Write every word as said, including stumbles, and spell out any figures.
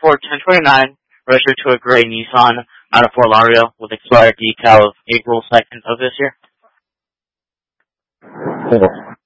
Ford ten twenty-nine, registered to a gray Nissan out of Fort Lauderdale with expired decal of April second of this year. Single.